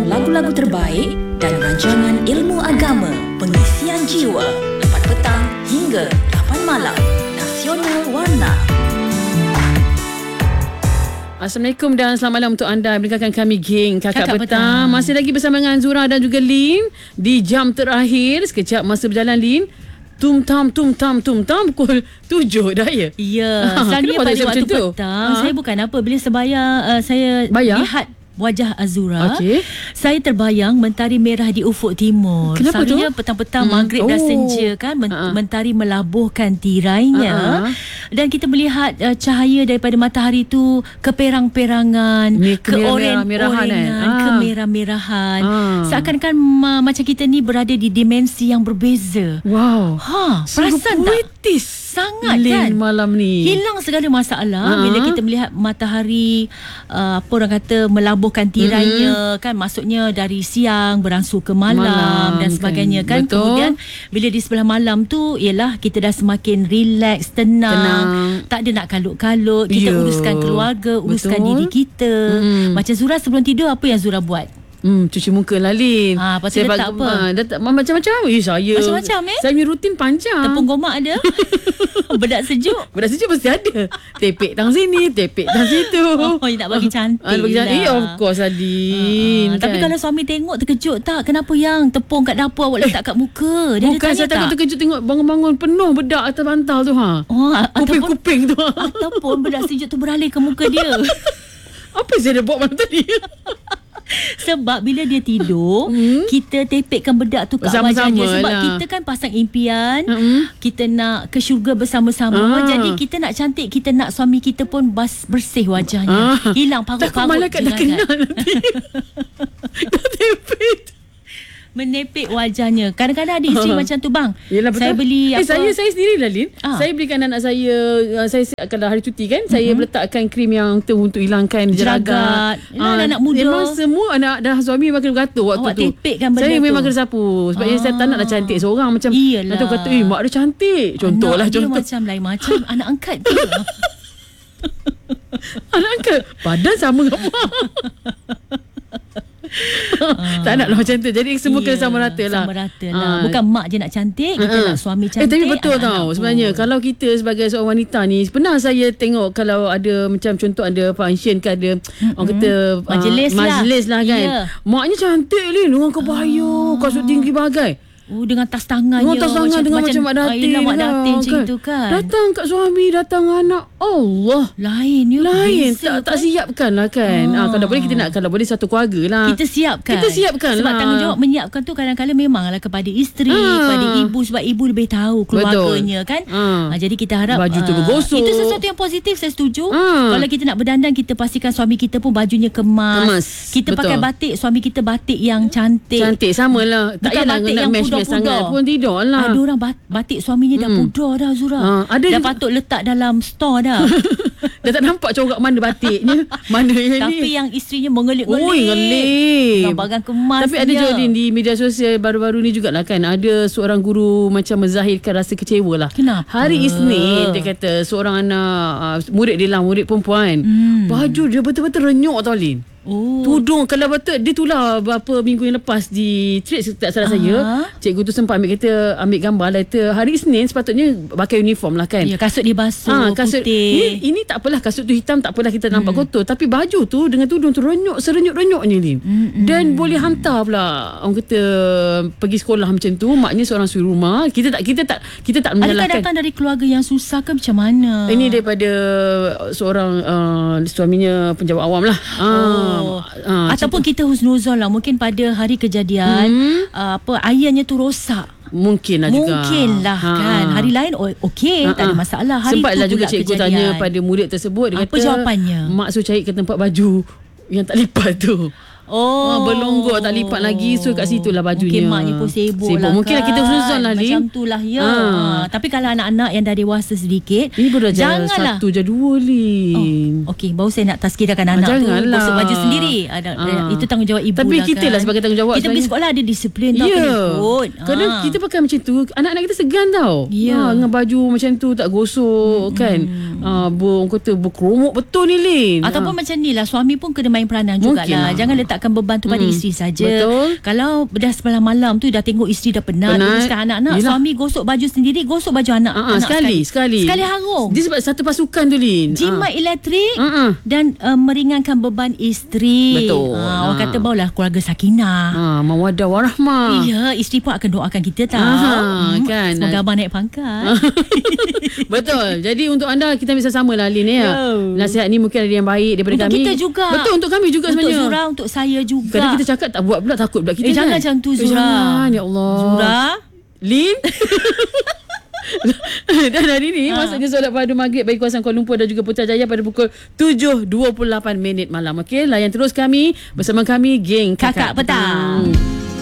lagu-lagu terbaik dan rancangan ilmu agama, pengisian jiwa, 4 petang hingga 8 malam. Nasional Warna. Assalamualaikum dan selamat malam untuk anda mendengarkan kami geng Kakak Petang. Masih lagi bersama dengan Zura dan juga Lin di jam terakhir. Sekejap masa berjalan, Lin. Tum-tam pukul 7 dah ya? Ya, selalunya pada waktu petang saya bukan apa. Bila sembahyang saya lihat wajah Azura, saya terbayang mentari merah di ufuk timur. Kenapa selalunya tu? Petang-petang maghrib dah senja kan, mentari melabuhkan tirainya, dan kita melihat cahaya daripada matahari tu keperang-perangan, keoren-orengan, kemerah-merahan. Seakan-akan macam kita ni berada di dimensi yang berbeza. Wow. Perasan tak? Poetis sangat Lin kan malam ni. Hilang segala masalah bila kita melihat matahari apa orang kata melabuhkan tirainya kan, maksudnya dari siang berangsur ke malam dan sebagainya kan. Betul. Kemudian bila di sebelah malam tu ialah kita dah semakin relax, tenang. Tak ada nak kalut-kalut. Kita uruskan keluarga, uruskan diri kita. Macam Zura sebelum tidur, apa yang Zura buat? Cuci muka lah, Lin. Lepas tu letak apa? Macam-macam. Saya Macam-macam Saya punya rutin panjang. Tepung gomak ada. Bedak sejuk. Bedak sejuk mesti ada. Tepek tang sini, tepek tang situ. Nak bagi cantik lah. Of course, Lin. Tapi kalau suami tengok terkejut tak? Kenapa yang tepung kat dapur awak letak kat muka? Dia bukan, saya takut terkejut tengok bangun-bangun penuh bedak atas bantal tu. Kuping-kuping tu. Ataupun bedak sejuk tu beralih ke muka dia. Apa saya dah buat malam tadi? Sebab bila dia tidur, kita tepekkan bedak tu kat wajahnya. Sebab kita kan pasang impian, kita nak ke syurga bersama-sama. Jadi kita nak cantik, kita nak suami kita pun bersih wajahnya. Hilang parut-parut. Takut malaikat dah kenal nanti. Dah tepek. Menepek wajahnya. Kadang-kadang ada isteri macam tu, bang. Yelah, betul. Saya beli apa? Saya sendiri lah, Lin. Saya belikan anak saya kalau hari cuti kan, saya letakkan krim yang untuk hilangkan jeragat. Anak muda. Memang semua anak dah suami memang kena gatul waktu awak tu. Tepekkan benda saya tu. memang kena sapu. Sebab saya tak nak dah cantik seorang macam. Iyalah. Nanti kata, mak dia cantik. Contoh. Dia macam lain macam anak angkat dia. Anak angkat badan sama dengan mak. Tak nak lah macam tu. Jadi semua kena sama rata lah. Sama rata lah. Bukan mak je nak cantik, kita nak suami cantik. Tapi betul tau sebenarnya. Kalau kita sebagai seorang wanita ni, pernah saya tengok kalau ada macam contoh ada function ke ada orang kata majlis lah kan. Maknya cantik, Lin, dengan kebaya, kasut tinggi bagai. Dengan tas tangannya. Dengan macam mak datin. Mak datin macam tu kan. Datang kat suami, datang anak. Allah. Lain. Tak siapkan lah kan. Kalau boleh kita nak, kalau boleh satu keluarga lah. Kita siapkan Sebab lah. Tanggungjawab menyiapkan tu kadang-kadang memanglah kepada isteri, kepada ibu. Sebab ibu lebih tahu keluarganya kan. Jadi kita harap baju tu bergosok. Itu sesuatu yang positif, saya setuju. Kalau kita nak berdandan, kita pastikan suami kita pun bajunya kemas. Kita pakai batik, suami kita batik yang cantik. Cantik samalah. Tak payah batik yang sangat pun tidak lah. Ada orang batik suaminya dah pudar dah, Zura. Dah patut letak dalam store dah. Dah tak nampak corak mana batiknya, mana yang ni. Tapi yang isterinya mengelik-ngelik. Ngelik. Gambar kemas. Tapi ada juga di media sosial baru-baru ni jugalah kan, ada seorang guru macam menzahirkan rasa kecewa lah. Kenapa? Hari Isnin dia kata seorang anak murid dia lah, murid perempuan. Baju dia betul-betul renyuk tau, Lin. Tudung kalau betul dia tu lah beberapa minggu yang lepas di trade, tak salah saya, cikgu tu sempat ambil gambar lah. Kata hari Isnin sepatutnya pakai uniform lah kan. Kasut dia basuh, kasut putih. ini tak apalah, kasut tu hitam tak apalah, kita nampak kotor. Tapi baju tu dengan tudung tu renyuk, serenyuk-renyuknya ni. Dan boleh hantar pula orang kata pergi sekolah macam tu. Maknanya seorang suri rumah. Kita tak menyalahkan. Adakah datang dari keluarga yang susah ke macam mana? Ini daripada seorang suaminya penjawat awam lah. Ataupun kita husnuzon lah, mungkin pada hari kejadian ayahnya tu rosak. Mungkin juga kan. Hari lain okey, tak ada masalah. Hari sempatlah tu juga cikgu tanya pada murid tersebut. Dia apa kata, jawapannya? Mak suruh cari ke tempat baju yang tak lipat tu. Berlonggok tak lipat lagi. So kat situ lah bajunya. Mungkin maknya pun sibuk lah. Mungkin kan. kita husnuzon lah, Lin. Macam tu lah ya. Tapi kalau anak-anak yang dah dewasa sedikit, ini baru janganlah 1 je 2, Lin. Okey, baru saya nak tazkirahkan anak tu gosok baju sendiri. Itu tanggungjawab ibu. Tapi lah kita kan. lah sebagai tanggungjawab. Kita pergi sekolah ada disiplin tau, kena ikut. Kerana kita pakai macam tu, anak-anak kita segan tau. Dengan baju macam tu tak gosok kan. Orang kata berkerumuk betul ni, Lin. Ataupun macam ni lah, suami pun kena main peranan jugalah. Jangan letak letakkan beban tu pada isteri saja. Betul. Kalau dah semalam malam tu dah tengok isteri dah penat, uruskan anak-anak, suami gosok baju sendiri, gosok baju anak. Sekali harung. Dia sebab satu pasukan tu, Lin. Jimat elektrik dan meringankan beban isteri. Betul. Orang kata barulah keluarga sakinah. Mawaddah warahmah. Ya, isteri pun akan doakan kita tahu. Kan. Semoga abang naik pangkat. Betul. Jadi untuk anda, kita bisa samalah, Lin, ya. Nasihat ni mungkin ada yang baik daripada untuk kami. Untuk kita juga. Betul, untuk kami juga sebenarnya. Untuk Zura, untuk saya juga. Kadang kita cakap tak buat pula, takut pula kita. Jangan macam tu, Zura. Jangan, ya Allah. Zura. Lin. Dan hari ni masuknya solat pada maghrib bagi kawasan Kuala Lumpur dan juga Putrajaya pada pukul 7.28 malam. Okey, layan terus kami bersama kami geng Kakak Petang.